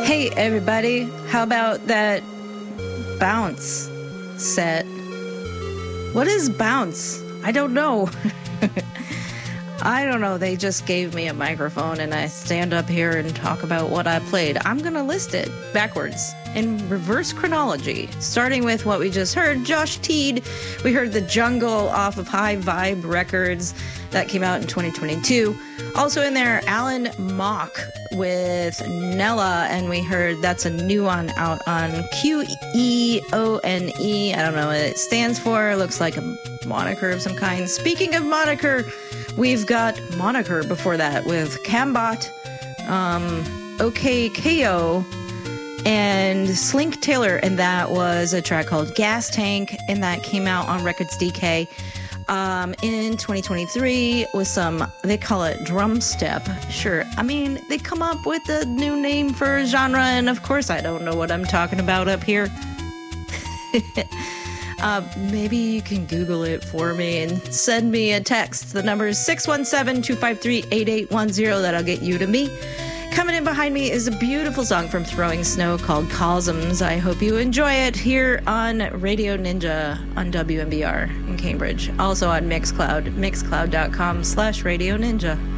Hey everybody, how about that bounce set? What is bounce? I don't know. I don't know. They just gave me a microphone and I stand up here and talk about what I played. I'm going to list it backwards in reverse chronology, starting with what we just heard. Josh Teed. We heard The Jungle off of High Vibe Records. That came out in 2022. Also in there, Alan Mock with Nella, and we heard That's a New One out on QEONE. I don't know what it stands for. It looks like a moniker of some kind. Speaking of moniker, we've got Moniker before that with Cambot, OKKO, and Slink Taylor, and that was a track called Gas Tank, and that came out on Records DK in 2023 with some, they call it drum step. Sure, I mean, they come up with a new name for a genre, and of course I don't know what I'm talking about up here. Maybe you can Google it for me and send me a text. The number is 617-253-8810. That'll get you to me. Coming in behind me is a beautiful song from Throwing Snow called Cosms. I hope you enjoy it here on Radio Ninja on WMBR in Cambridge. Also on Mixcloud, mixcloud.com/Radio Ninja.